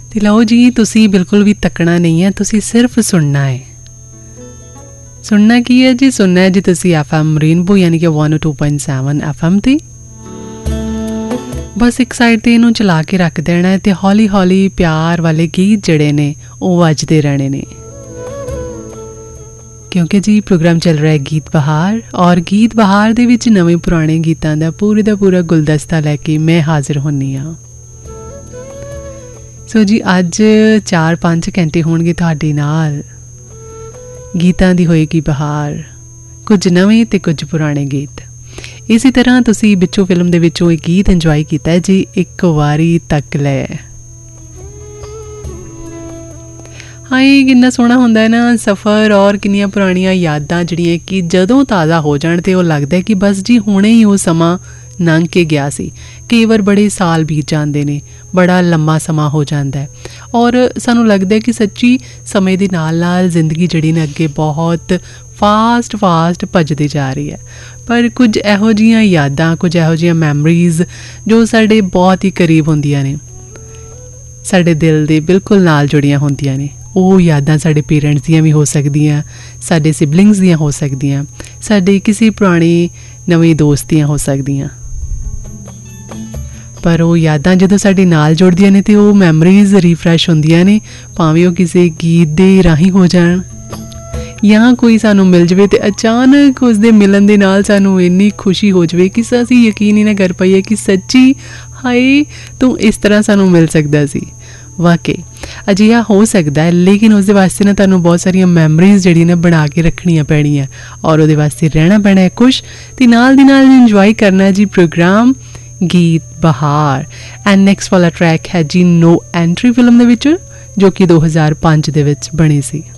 ਤੇ ਲਓ ਜੀ, ਤੁਸੀਂ ਬਿਲਕੁਲ ਵੀ ਤੱਕਣਾ ਨਹੀਂ ਹੈ, ਤੁਸੀਂ ਸਿਰਫ ਸੁਣਨਾ ਹੈ। ਸੁਣਨਾ ਕੀ ਹੈ ਜੀ? ਸੁਣਨਾ ਹੈ ਜੀ ਤੁਸੀਂ FM ਰੇਨਬੋ ਯਾਨੀ ਕਿ 102.7 FM ਤੇ। ਬਸ ਇੱਕ ਸਾਈਡ ਤੇ ਇਹਨੂੰ ਚਲਾ ਕੇ ਰੱਖ ਦੇਣਾ ਹੈ ਤੇ ਹੌਲੀ ਹੌਲੀ ਪਿਆਰ ਵਾਲੇ ਗੀਤ ਜਿਹੜੇ ਨੇ ਉਹ ਵੱਜਦੇ ਰਹਿਣੇ ਨੇ, ਕਿਉਂਕਿ ਜੀ ਪ੍ਰੋਗਰਾਮ ਚੱਲ ਰਿਹਾ ਹੈ ਗੀਤ ਬਹਾਰ, ਔਰ ਗੀਤ ਬਹਾਰ ਦੇ ਵਿੱਚ ਨਵੇਂ ਪੁਰਾਣੇ ਗੀਤਾਂ ਦਾ ਪੂਰਾ ਗੁਲਦਸਤਾ ਲੈ ਕੇ ਮੈਂ ਹਾਜ਼ਰ ਹੁੰਨੀ ਹਾਂ। ਸੋ ਜੀ ਅੱਜ 4-5 ਘੰਟੇ ਹੋਣਗੇ ਤੁਹਾਡੇ ਨਾਲ ਗੀਤਾਂ ਦੀ ਹੋਏਗੀ ਬਹਾਰ, ਕੁਝ ਨਵੇਂ ਤੇ ਕੁਝ ਪੁਰਾਣੇ ਗੀਤ। ਇਸੇ ਤਰ੍ਹਾਂ ਤੁਸੀਂ ਵਿੱਚੋਂ ਫਿਲਮ ਦੇ ਵਿੱਚੋਂ ਇੱਕ ਗੀਤ ਇੰਜੋਏ ਕੀਤਾ ਹੈ ਜੀ, ਇੱਕ ਵਾਰੀ ਤੱਕ ਲੈ। ਹਾਏ ਕਿੰਨਾ ਸੋਹਣਾ ਹੁੰਦਾ ਹੈ ਨਾ ਸਫ਼ਰ, ਔਰ ਕਿੰਨੀਆਂ ਪੁਰਾਣੀਆਂ ਯਾਦਾਂ ਜਿਹੜੀਆਂ ਕਿ ਜਦੋਂ ਤਾਜ਼ਾ ਹੋ ਜਾਣ ਤੇ ਉਹ ਲੱਗਦਾ ਕਿ ਬਸ ਜੀ ਹੁਣੇ ਹੀ ਉਹ ਸਮਾਂ ਲੰਘ ਕੇ ਗਿਆ ਸੀ। ਕਈ ਵਾਰ ਬੜੇ ਸਾਲ ਬੀਤ ਜਾਂਦੇ ਨੇ, ਬੜਾ ਲੰਮਾ ਸਮਾਂ ਹੋ ਜਾਂਦਾ ਹੈ, ਔਰ ਸਾਨੂੰ ਲੱਗਦਾ ਕਿ ਸੱਚੀ ਸਮੇਂ ਦੇ ਨਾਲ ਨਾਲ ਜ਼ਿੰਦਗੀ ਜਿਹੜੀ ਨੇ ਅੱਗੇ ਬਹੁਤ ਫਾਸਟ ਭੱਜਦੀ ਜਾ ਰਹੀ ਹੈ। ਪਰ ਕੁਝ ਇਹੋ ਜਿਹੀਆਂ ਯਾਦਾਂ, ਕੁਝ ਇਹੋ ਜਿਹੀਆਂ ਮੈਮਰੀਜ਼ ਜੋ ਸਾਡੇ ਬਹੁਤ ਹੀ ਕਰੀਬ ਹੁੰਦੀਆਂ ਨੇ, ਸਾਡੇ ਦਿਲ ਦੇ ਬਿਲਕੁਲ ਨਾਲ ਜੁੜੀਆਂ ਹੁੰਦੀਆਂ ਨੇ। ਉਹ ਯਾਦਾਂ ਸਾਡੇ ਪੇਰੈਂਟਸ ਦੀਆਂ ਵੀ ਹੋ ਸਕਦੀਆਂ, ਸਾਡੇ ਸਿਬਲਿੰਗਸ ਦੀਆਂ ਹੋ ਸਕਦੀਆਂ, ਸਾਡੇ ਕਿਸੇ ਪੁਰਾਣੇ ਨਵੇਂ ਦੋਸਤ ਦੀਆਂ ਹੋ ਸਕਦੀਆਂ। ਪਰ ਉਹ ਯਾਦਾਂ ਜਦੋਂ ਸਾਡੇ ਨਾਲ ਜੁੜਦੀਆਂ ਨੇ ਤੇ ਉਹ ਮੈਮਰੀਜ਼ ਰੀਫਰੈਸ਼ ਹੁੰਦੀਆਂ ਨੇ, ਭਾਵੇਂ ਉਹ ਕਿਸੇ ਗੀਤ ਦੇ ਰਾਹੀਂ ਹੋ ਜਾਣ ਜਾਂ ਕੋਈ ਸਾਨੂੰ ਮਿਲ ਜਾਵੇ ਤੇ ਅਚਾਨਕ ਉਸਦੇ ਮਿਲਣ ਦੇ ਨਾਲ ਸਾਨੂੰ ਇੰਨੀ ਖੁਸ਼ੀ ਹੋ ਜਾਵੇ ਕਿ ਅਸੀਂ ਯਕੀਨ ਹੀ ਨਾ ਕਰ ਪਾਈਏ ਕਿ ਸੱਚੀ ਹਾਏ ਤੂੰ ਇਸ ਤਰ੍ਹਾਂ ਸਾਨੂੰ ਮਿਲ ਸਕਦਾ ਸੀ। ਵਾਕਈ ਅਜਿਹਾ ਹੋ ਸਕਦਾ ਹੈ, ਲੇਕਿਨ ਉਸਦੇ ਵਾਸਤੇ ਨਾ ਤੁਹਾਨੂੰ ਬਹੁਤ ਸਾਰੀਆਂ ਮੈਮਰੀਜ਼ ਜਿਹੜੀਆਂ ਨੇ ਬਣਾ ਕੇ ਰੱਖਣੀਆਂ ਪੈਣੀਆਂ, ਔਰ ਉਹਦੇ ਵਾਸਤੇ ਰਹਿਣਾ ਪੈਣਾ ਹੈ ਖੁਸ਼, ਤੇ ਨਾਲ ਦੀ ਨਾਲ ਇੰਜੋਏ ਕਰਨਾ ਜੀ ਪ੍ਰੋਗਰਾਮ ਗੀਤ ਬਹਾਰ। ਐਂਡ ਨੈਕਸਟ ਵਾਲਾ ਟਰੈਕ ਹੈ ਜੀ ਨੋ ਐਂਟਰੀ ਫਿਲਮ ਦੇ ਵਿੱਚ, ਜੋ ਕਿ 2005 ਦੇ ਵਿੱਚ ਬਣੀ ਸੀ।